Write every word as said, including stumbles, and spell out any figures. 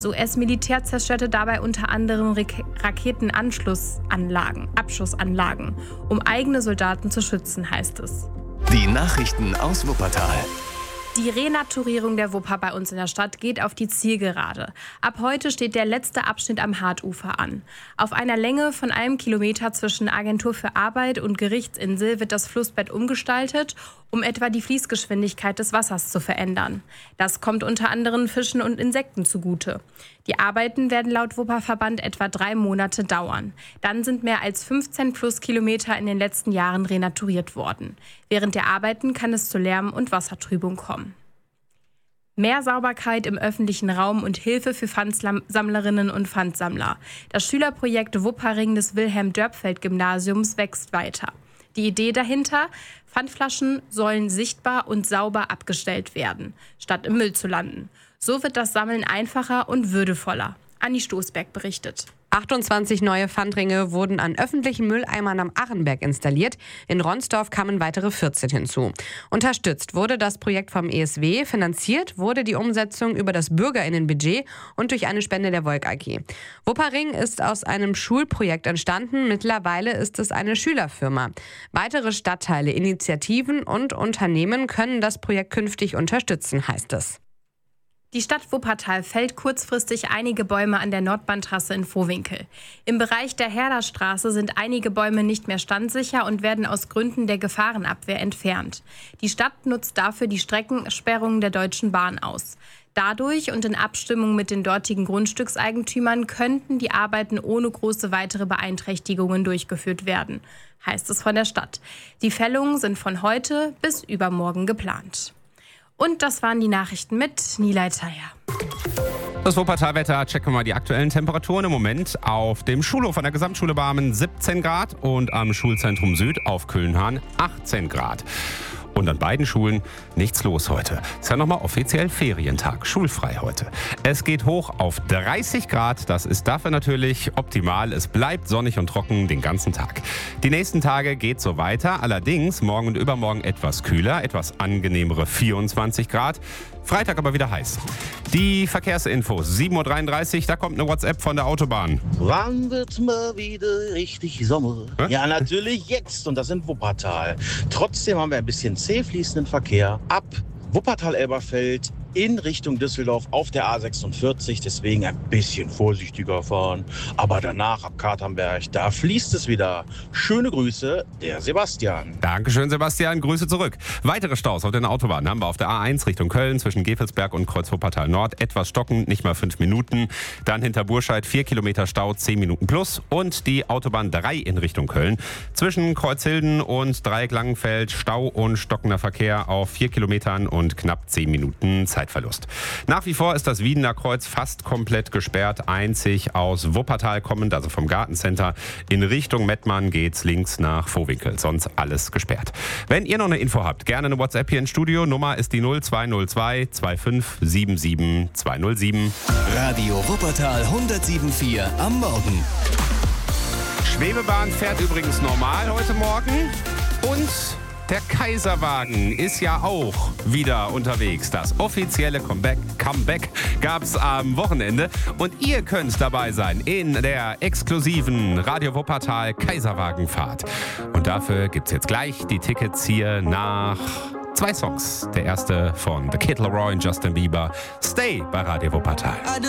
Das U S-Militär zerstörte dabei unter anderem Raketenanschlussanlagen, Abschussanlagen, um eigene Soldaten zu schützen, heißt es. Die Nachrichten aus Wuppertal. Die Renaturierung der Wupper bei uns in der Stadt geht auf die Zielgerade. Ab heute steht der letzte Abschnitt am Hartufer an. Auf einer Länge von einem Kilometer zwischen Agentur für Arbeit und Gerichtsinsel wird das Flussbett umgestaltet, um etwa die Fließgeschwindigkeit des Wassers zu verändern. Das kommt unter anderem Fischen und Insekten zugute. Die Arbeiten werden laut Wupperverband etwa drei Monate dauern. Dann sind mehr als fünfzehn Flusskilometer in den letzten Jahren renaturiert worden. Während der Arbeiten kann es zu Lärm- und Wassertrübung kommen. Mehr Sauberkeit im öffentlichen Raum und Hilfe für Pfandsammlerinnen und Pfandsammler. Das Schülerprojekt Wupperring des Wilhelm-Dörpfeld-Gymnasiums wächst weiter. Die Idee dahinter: Pfandflaschen sollen sichtbar und sauber abgestellt werden, statt im Müll zu landen. So wird das Sammeln einfacher und würdevoller. Anni Stoßberg berichtet. achtundzwanzig neue Pfandringe wurden an öffentlichen Mülleimern am Arrenberg installiert. In Ronsdorf kamen weitere vierzehn hinzu. Unterstützt wurde das Projekt vom E S W, finanziert wurde die Umsetzung über das BürgerInnenbudget und durch eine Spende der Volk A G. Wupperring ist aus einem Schulprojekt entstanden. Mittlerweile ist es eine Schülerfirma. Weitere Stadtteile, Initiativen und Unternehmen können das Projekt künftig unterstützen, heißt es. Die Stadt Wuppertal fällt kurzfristig einige Bäume an der Nordbahntrasse in Vohwinkel. Im Bereich der Herderstraße sind einige Bäume nicht mehr standsicher und werden aus Gründen der Gefahrenabwehr entfernt. Die Stadt nutzt dafür die Streckensperrungen der Deutschen Bahn aus. Dadurch und in Abstimmung mit den dortigen Grundstückseigentümern könnten die Arbeiten ohne große weitere Beeinträchtigungen durchgeführt werden, heißt es von der Stadt. Die Fällungen sind von heute bis übermorgen geplant. Und das waren die Nachrichten mit Nilay Thayer. Das Wuppertalwetter, checken wir mal die aktuellen Temperaturen. Im Moment auf dem Schulhof an der Gesamtschule Barmen siebzehn Grad und am Schulzentrum Süd auf Kölnhahn achtzehn Grad. Und an beiden Schulen nichts los heute. Ist ja nochmal offiziell Ferientag, schulfrei heute. Es geht hoch auf dreißig Grad, das ist dafür natürlich optimal. Es bleibt sonnig und trocken den ganzen Tag. Die nächsten Tage geht so weiter, allerdings morgen und übermorgen etwas kühler, etwas angenehmere vierundzwanzig Grad. Freitag aber wieder heiß. Die Verkehrsinfos, sieben Uhr dreiunddreißig, da kommt eine WhatsApp von der Autobahn. Wann wird mal wieder richtig Sommer? Hä? Ja, natürlich jetzt, und das in Wuppertal. Trotzdem haben wir ein bisschen zäh fließenden Verkehr ab Wuppertal-Elberfeld in Richtung Düsseldorf auf der A sechsundvierzig, deswegen ein bisschen vorsichtiger fahren. Aber danach ab Katernberg, da fließt es wieder. Schöne Grüße, der Sebastian. Dankeschön, Sebastian. Grüße zurück. Weitere Staus auf den Autobahnen haben wir auf der A eins Richtung Köln zwischen Gevelsberg und Kreuz Wuppertal Nord. Etwas stockend, nicht mal fünf Minuten. Dann hinter Burscheid vier Kilometer Stau, zehn Minuten plus. Und die Autobahn drei in Richtung Köln. Zwischen Kreuzhilden und Dreieck Langenfeld Stau und stockender Verkehr auf vier Kilometern und knapp zehn Minuten Zeit. Zeitverlust. Nach wie vor ist das Wiedener Kreuz fast komplett gesperrt. Einzig aus Wuppertal kommend, also vom Gartencenter, in Richtung Mettmann geht's links nach Vohwinkel. Sonst alles gesperrt. Wenn ihr noch eine Info habt, gerne eine WhatsApp hier ins Studio. Nummer ist die null zwei null zwei zwei fünf sieben sieben zwei null sieben. Radio Wuppertal hundertsieben Komma vier am Morgen. Schwebebahn fährt übrigens normal heute Morgen. Und der Kaiserwagen ist ja auch wieder unterwegs. Das offizielle Comeback, Comeback gab es am Wochenende. Und ihr könnt dabei sein in der exklusiven Radio Wuppertal Kaiserwagenfahrt. Und dafür gibt es jetzt gleich die Tickets hier nach zwei Songs. Der erste von The Kid Laroi und Justin Bieber. Stay bei Radio Wuppertal.